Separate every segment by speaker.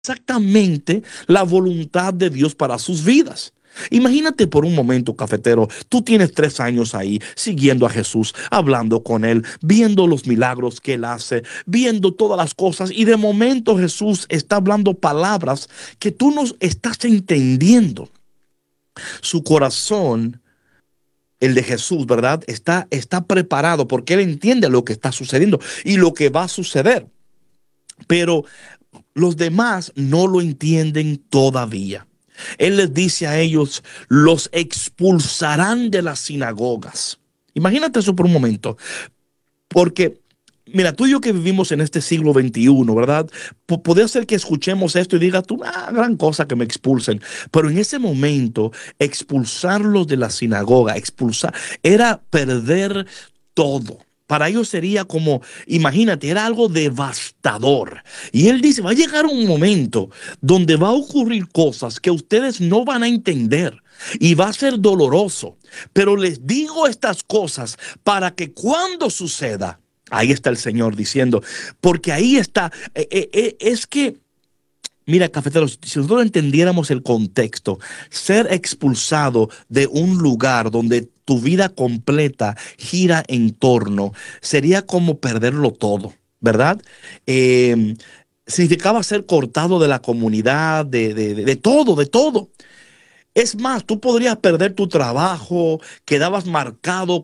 Speaker 1: exactamente la voluntad de Dios para sus vidas. Imagínate por un momento, cafetero, tú tienes 3 años ahí siguiendo a Jesús, hablando con Él, viendo los milagros que Él hace, viendo todas las cosas, y de momento Jesús está hablando palabras que tú no estás entendiendo. Su corazón, el de Jesús, ¿verdad? Está preparado porque Él entiende lo que está sucediendo y lo que va a suceder. Pero los demás no lo entienden todavía. Él les dice a ellos, los expulsarán de las sinagogas. Imagínate eso por un momento, porque mira, tú y yo que vivimos en este siglo XXI, ¿verdad? Puede ser que escuchemos esto y digas tú, gran cosa que me expulsen. Pero en ese momento, expulsarlos de la sinagoga, expulsar, era perder todo. Para ellos sería como, imagínate, era algo devastador. Y él dice, va a llegar un momento donde va a ocurrir cosas que ustedes no van a entender y va a ser doloroso. Pero les digo estas cosas para que cuando suceda, ahí está el Señor diciendo, porque ahí está, es que, mira, cafeteros, si nosotros entendiéramos el contexto, ser expulsado de un lugar donde tu vida completa gira en torno, sería como perderlo todo, ¿verdad? Eh, Significaba ser cortado de la comunidad, de todo, de todo. Es más, tú podrías perder tu trabajo, quedabas marcado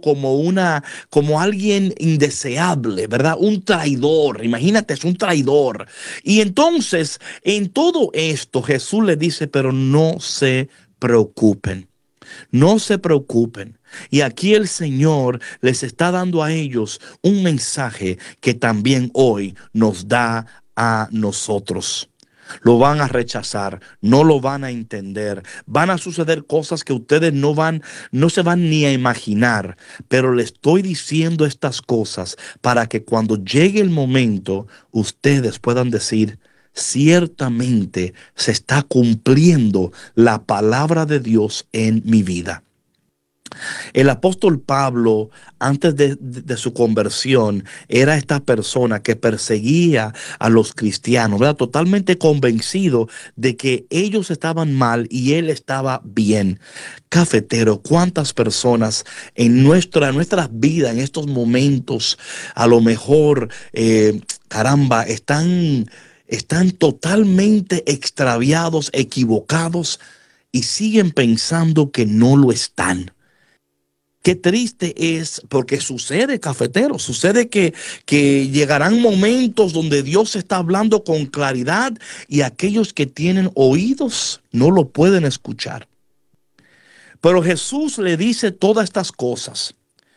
Speaker 1: como alguien indeseable, ¿verdad? Un traidor, imagínate, es un traidor. Y entonces, en todo esto, Jesús le dice, pero no se preocupen, no se preocupen. Y aquí el Señor les está dando a ellos un mensaje que también hoy nos da a nosotros. Lo van a rechazar, no lo van a entender, van a suceder cosas que ustedes no se van ni a imaginar, pero le estoy diciendo estas cosas para que cuando llegue el momento, ustedes puedan decir, ciertamente se está cumpliendo la palabra de Dios en mi vida. El apóstol Pablo, antes de su conversión, era esta persona que perseguía a los cristianos, ¿verdad? Totalmente convencido de que ellos estaban mal y él estaba bien. Cafetero, ¿cuántas personas en nuestras vidas, en estos momentos, a lo mejor, caramba, están totalmente extraviados, equivocados y siguen pensando que no lo están? Qué triste es, porque sucede, cafetero, sucede que llegarán momentos donde Dios está hablando con claridad y aquellos que tienen oídos no lo pueden escuchar. Pero Jesús le dice todas estas cosas.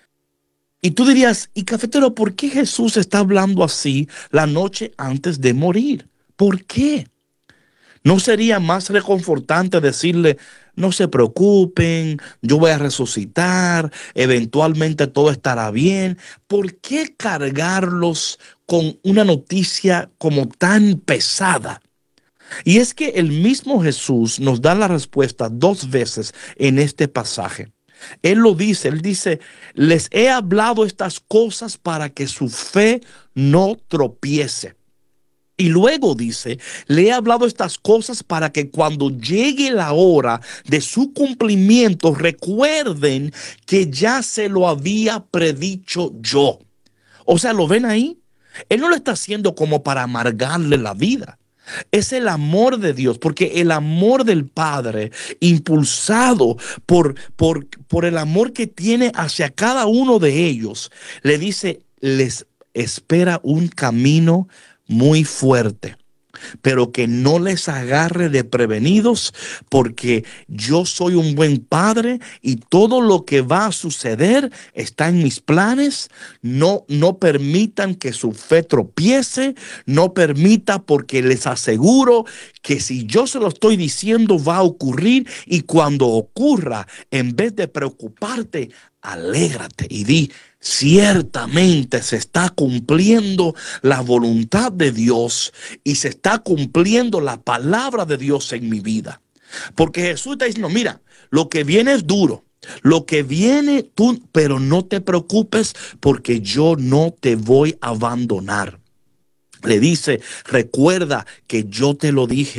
Speaker 1: Y tú dirías, y cafetero, ¿por qué Jesús está hablando así la noche antes de morir? ¿Por qué? ¿No sería más reconfortante decirle, no se preocupen, yo voy a resucitar, eventualmente todo estará bien? ¿Por qué cargarlos con una noticia como tan pesada? Y es que el mismo Jesús nos da la respuesta 2 veces en este pasaje. Él lo dice, él dice, les he hablado estas cosas para que su fe no tropiece. Y luego dice, le he hablado estas cosas para que cuando llegue la hora de su cumplimiento, recuerden que ya se lo había predicho yo. O sea, ¿lo ven ahí? Él no lo está haciendo como para amargarle la vida. Es el amor de Dios, porque el amor del Padre, impulsado por el amor que tiene hacia cada uno de ellos, le dice, les espera un camino muy fuerte, pero que no les agarre desprevenidos, porque yo soy un buen padre y todo lo que va a suceder está en mis planes. No permitan que su fe tropiece, no permita, porque les aseguro que si yo se lo estoy diciendo va a ocurrir, y cuando ocurra, en vez de preocuparte, alégrate y di, ciertamente se está cumpliendo la voluntad de Dios y se está cumpliendo la palabra de Dios en mi vida. Porque Jesús está diciendo, mira, lo que viene es duro, lo que viene tú, pero no te preocupes porque yo no te voy a abandonar. Le dice, recuerda que yo te lo dije.